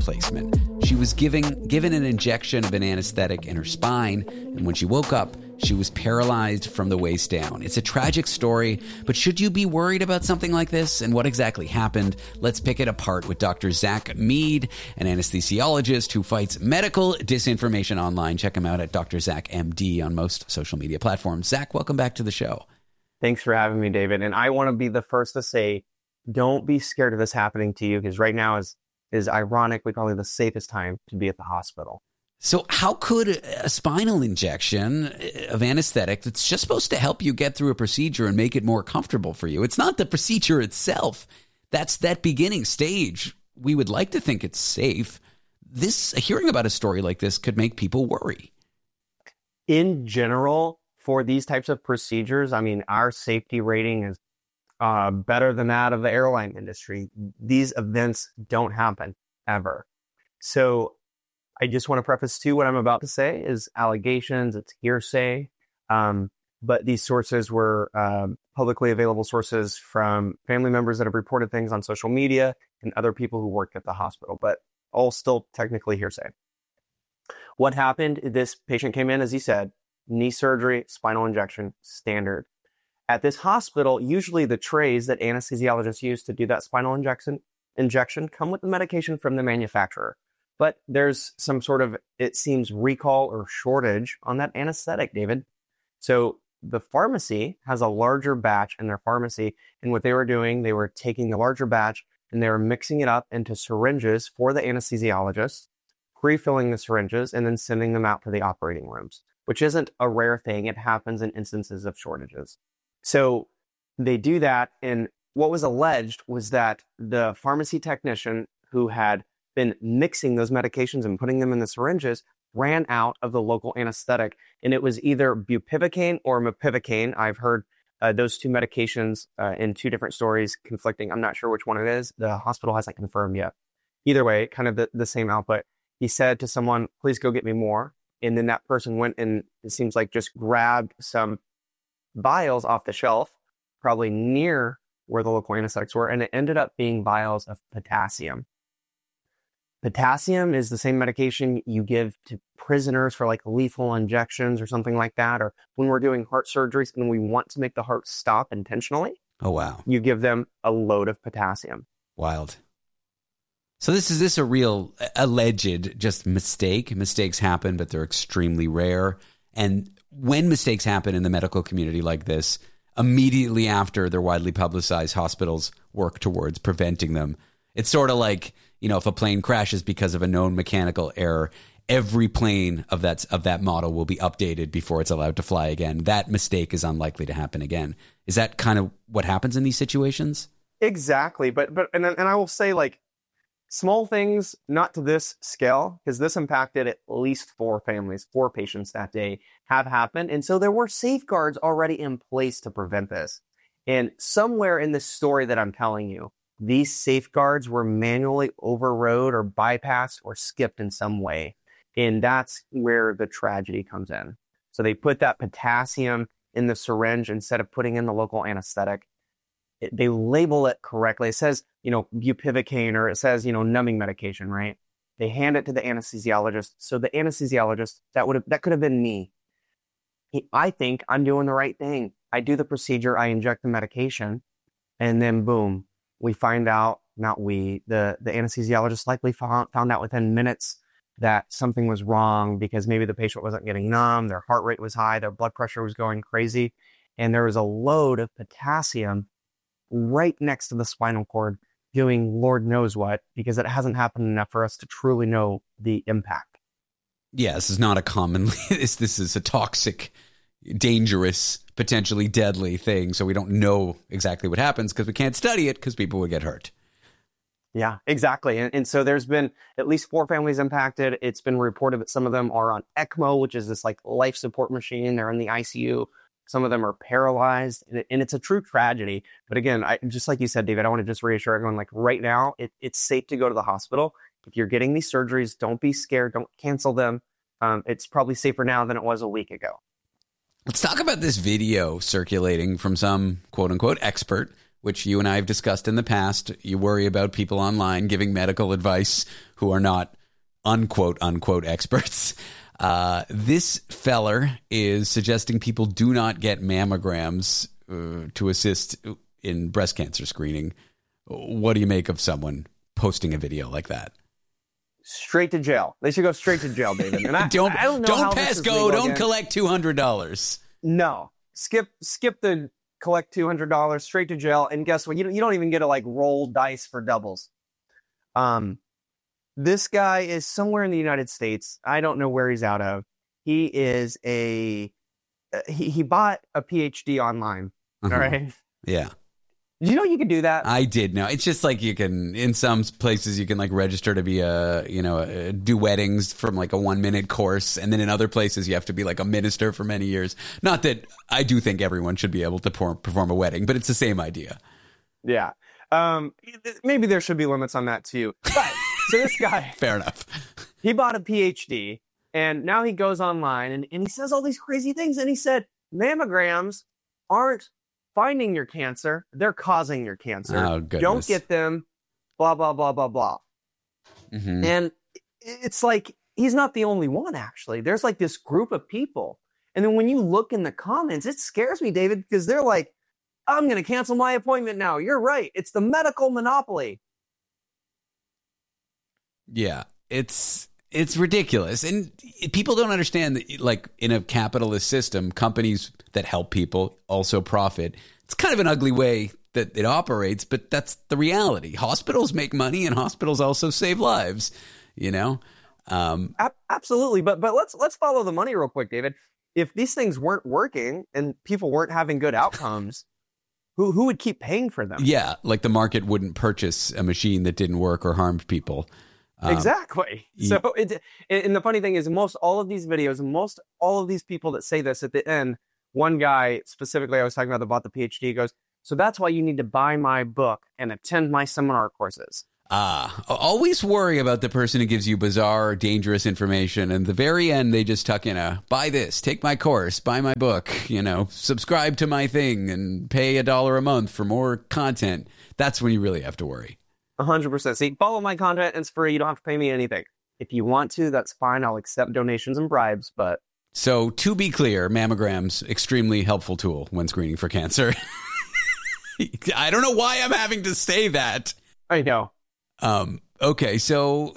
replacement. She was given an injection of an anesthetic in her spine, and when she woke up, she was paralyzed from the waist down. It's a tragic story, but should you be worried about something like this and what exactly happened? Let's pick it apart with Dr. Zach Mead, an anesthesiologist who fights medical disinformation online. Check him out at Dr. Zach MD on most social media platforms. Zach, welcome back to the show. Thanks for having me, David. And I want to be the first to say, don't be scared of this happening to you, because right now is ironically probably the safest time to be at the hospital. So how could a spinal injection of anesthetic that's just supposed to help you get through a procedure and make it more comfortable for you? It's not the procedure itself. That's that beginning stage. We would like to think it's safe. Hearing about a story like this could make people worry. In general, for these types of procedures, I mean, our safety rating is better than that of the airline industry. These events don't happen ever. So I just want to preface too, what I'm about to say is allegations, it's hearsay, but these sources were publicly available sources from family members that have reported things on social media and other people who worked at the hospital, but all still technically hearsay. What happened, this patient came in, as he said, knee surgery, spinal injection, standard. At this hospital, usually the trays that anesthesiologists use to do that spinal injection come with the medication from the manufacturer. But there's some sort of, it seems, recall or shortage on that anesthetic, David. So the pharmacy has a larger batch in their pharmacy. And what they were doing, they were taking the larger batch and they were mixing it up into syringes for the anesthesiologist, pre-filling the syringes, and then sending them out to the operating rooms, which isn't a rare thing. It happens in instances of shortages. So they do that. And what was alleged was that the pharmacy technician who had been mixing those medications and putting them in the syringes ran out of the local anesthetic. And it was either bupivacaine or mepivacaine. I've heard those two medications in two different stories conflicting. I'm not sure which one it is. The hospital hasn't confirmed yet. Either way, kind of the same output. He said to someone, please go get me more. And then that person went and it seems like just grabbed some vials off the shelf, probably near where the local anesthetics were. And it ended up being vials of potassium. Potassium is the same medication you give to prisoners for like lethal injections or something like that. Or when we're doing heart surgeries and we want to make the heart stop intentionally. Oh, wow. You give them a load of potassium. Wild. So is this a real alleged just mistake? Mistakes happen, but they're extremely rare. And when mistakes happen in the medical community like this, immediately after they're widely publicized, hospitals work towards preventing them. It's sort of like, if a plane crashes because of a known mechanical error, every plane of that model will be updated before it's allowed to fly again. That mistake is unlikely to happen again. Is that kind of what happens in these situations? Exactly. But I will say, like, small things, not to this scale, because this impacted at least 4 patients that day, have happened. And so there were safeguards already in place to prevent this. And somewhere in this story that I'm telling you, these safeguards were manually overrode or bypassed or skipped in some way. And that's where the tragedy comes in. So they put that potassium in the syringe instead of putting in the local anesthetic. They label it correctly. It says, bupivacaine, or it says, numbing medication, right? They hand it to the anesthesiologist. So the anesthesiologist, that could have been me. I think I'm doing the right thing. I do the procedure, I inject the medication, and then boom, we find out, the anesthesiologist likely found out within minutes that something was wrong because maybe the patient wasn't getting numb, their heart rate was high, their blood pressure was going crazy, and there was a load of potassium right next to the spinal cord doing Lord knows what, because it hasn't happened enough for us to truly know the impact. Yeah, this is not a common, this is a toxic, dangerous, potentially deadly thing. So we don't know exactly what happens because we can't study it because people would get hurt. Yeah, exactly. And so there's been at least 4 families impacted. It's been reported that some of them are on ECMO, which is this like life support machine. They're in the ICU. Some of them are paralyzed, and it's a true tragedy. But again, just like you said, David, I want to just reassure everyone, like right now, it's safe to go to the hospital. If you're getting these surgeries, don't be scared. Don't cancel them. It's probably safer now than it was a week ago. Let's talk about this video circulating from some quote unquote expert which you and I have discussed in the past. You worry about people online giving medical advice who are not unquote, unquote experts. This feller is suggesting people do not get mammograms to assist in breast cancer screening. What do you make of someone posting a video like that? Straight to jail. They should go straight to jail, David. And I don't know don't pass go. Don't collect $200. No, skip the collect $200, straight to jail. And guess what? You don't even get to like roll dice for doubles. This guy is somewhere in the United States. I don't know where he's out of. He is he bought a PhD online. All right. Yeah. Did you know you could do that? I did know. It's just like you can, in some places, you can like register to be do weddings from like a 1-minute course. And then in other places, you have to be like a minister for many years. Not that I do think everyone should be able to perform a wedding, but it's the same idea. Yeah. Maybe there should be limits on that too. But so this guy, fair enough. He bought a PhD and now he goes online and he says all these crazy things. And he said, mammograms aren't finding your cancer, they're causing your cancer. Oh, goodness. Don't get them, blah, blah, blah, blah, blah. Mm-hmm. And it's like, he's not the only one, actually. There's like this group of people. And then when you look in the comments, it scares me, David, because they're like, I'm going to cancel my appointment now. You're right. It's the medical monopoly. Yeah, it's ridiculous. And people don't understand that, like, in a capitalist system, companies that help people also profit. It's kind of an ugly way that it operates, but that's the reality. Hospitals make money and hospitals also save lives, you know? Absolutely. But let's follow the money real quick, David. If these things weren't working and people weren't having good outcomes, who would keep paying for them? Yeah, like the market wouldn't purchase a machine that didn't work or harmed people. Exactly. So, and the funny thing is, most all of these people that say this at the end, one guy specifically I was talking about that bought the PhD goes, so that's why you need to buy my book and attend my seminar courses. Always worry about the person who gives you bizarre, dangerous information. And at the very end, they just tuck in buy this, take my course, buy my book, subscribe to my thing and pay $1 a month for more content. That's when you really have to worry. 100%. See, follow my content. It's free. You don't have to pay me anything. If you want to, that's fine. I'll accept donations and bribes, but. So to be clear, mammograms, extremely helpful tool when screening for cancer. I don't know why I'm having to say that. I know. Okay. So,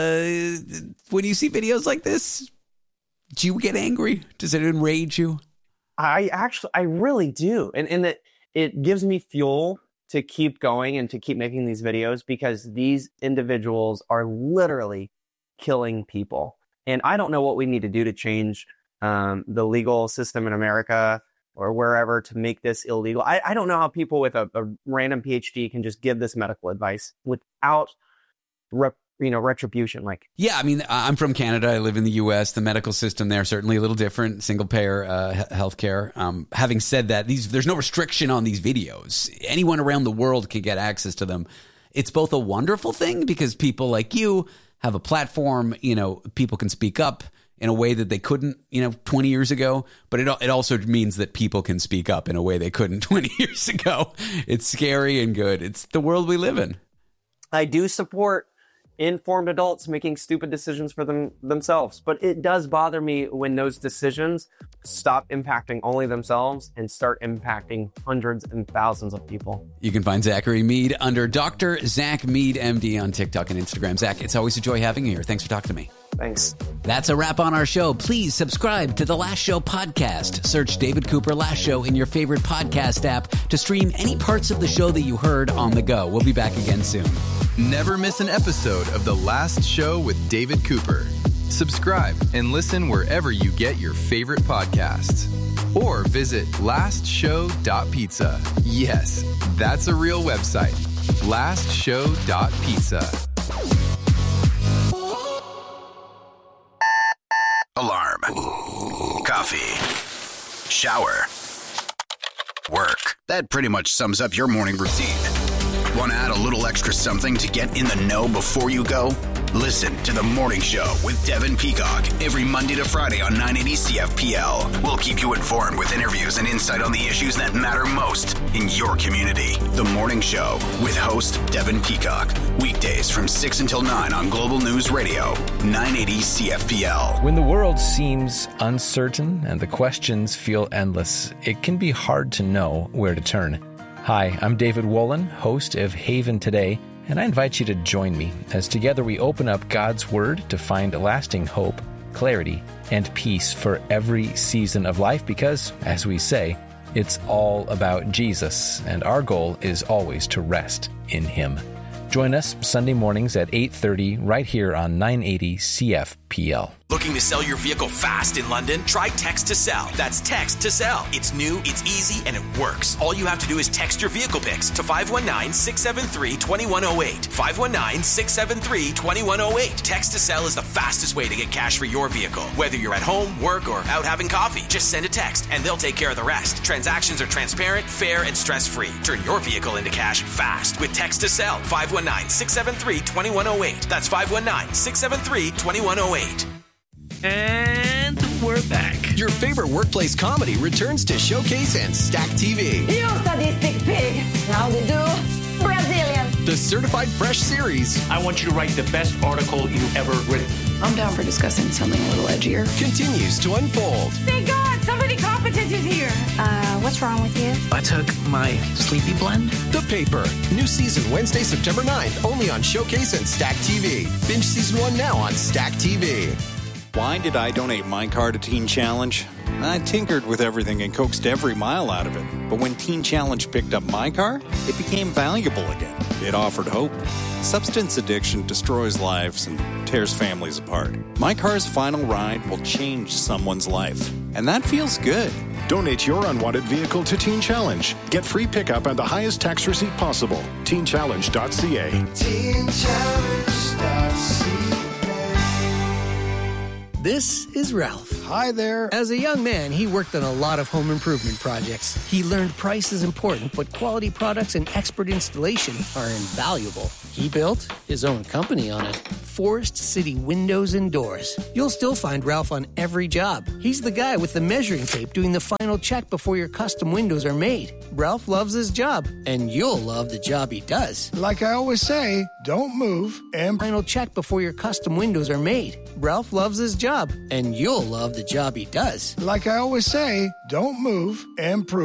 when you see videos like this, do you get angry? Does it enrage you? I really do. And it gives me fuel to keep going and to keep making these videos because these individuals are literally killing people. And I don't know what we need to do to change the legal system in America or wherever to make this illegal. I don't know how people with a random PhD can just give this medical advice without retribution. Yeah, I mean, I'm from Canada. I live in the U.S. The medical system there certainly a little different, single payer healthcare. Having said that, there's no restriction on these videos. Anyone around the world can get access to them. It's both a wonderful thing because people like you have a platform. People can speak up in a way that they couldn't, 20 years ago. But it also means that people can speak up in a way they couldn't 20 years ago. It's scary and good. It's the world we live in. I do support informed adults making stupid decisions for themselves. But it does bother me when those decisions stop impacting only themselves and start impacting hundreds and thousands of people. You can find Zachary Mead under Dr. Zach Mead, MD on TikTok and Instagram. Zach, it's always a joy having you here. Thanks for talking to me. Thanks. That's a wrap on our show. Please subscribe to The Last Show podcast. Search David Cooper Last Show in your favorite podcast app to stream any parts of the show that you heard on the go. We'll be back again soon. Never miss an episode of The Last Show with David Cooper. Subscribe and listen wherever you get your favorite podcasts. Or visit lastshow.pizza. Yes, that's a real website. lastshow.pizza. Alarm. Coffee. Shower. Work. That pretty much sums up your morning routine. Want to add a little extra something to get in the know before you go? Listen to The Morning Show with Devin Peacock every Monday to Friday on 980 CFPL. We'll keep you informed with interviews and insight on the issues that matter most in your community. The Morning Show with host Devin Peacock. Weekdays from 6 until 9 on Global News Radio, 980 CFPL. When the world seems uncertain and the questions feel endless, it can be hard to know where to turn. Hi, I'm David Wolin, host of Haven Today, and I invite you to join me as together we open up God's Word to find lasting hope, clarity, and peace for every season of life because, as we say, it's all about Jesus, and our goal is always to rest in Him. Join us Sunday mornings at 8:30 right here on 980 CFPL. Looking to sell your vehicle fast in London? Try Text to Sell. That's Text to Sell. It's new, it's easy, and it works. All you have to do is text your vehicle pics to 519-673-2108. 519-673-2108. Text to Sell is the fastest way to get cash for your vehicle. Whether you're at home, work, or out having coffee, just send a text and they'll take care of the rest. Transactions are transparent, fair, and stress-free. Turn your vehicle into cash fast with Text to Sell. 519-673-2108. That's 519-673-2108. And we're back. Your favorite workplace comedy returns to Showcase and Stack TV. You sadistic pig. How they do? Brazilian. The Certified Fresh series I want you to write the best article you've ever written. I'm down for discussing something a little edgier. continues to unfold. Thank God, somebody competent is here. What's wrong with you? I took my sleepy blend. The Paper. New season Wednesday, September 9th, only on Showcase and Stack TV. Binge season 1 now on Stack TV. Why did I donate my car to Teen Challenge? I tinkered with everything and coaxed every mile out of it. But when Teen Challenge picked up my car, it became valuable again. It offered hope. Substance addiction destroys lives and tears families apart. My car's final ride will change someone's life. And that feels good. Donate your unwanted vehicle to Teen Challenge. Get free pickup and the highest tax receipt possible. TeenChallenge.ca. TeenChallenge.ca. This is Ralph. Hi there. As a young man, he worked on a lot of home improvement projects. He learned price is important, but quality products and expert installation are invaluable. He built his own company on it. Forest City Windows and Doors. You'll still find Ralph on every job. He's the guy with the measuring tape doing the final check before your custom windows are made. Ralph loves his job, and you'll love the job he does. Like I always say, don't move and final check before your custom windows are made. Ralph loves his job, and you'll love the job he does. Like I always say, don't move and prove.